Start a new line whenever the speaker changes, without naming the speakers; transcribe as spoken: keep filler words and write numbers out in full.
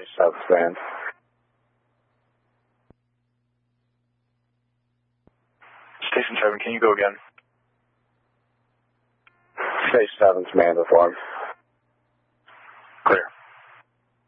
South Command.
Station seven, can you go again?
Station seven, Command, reform.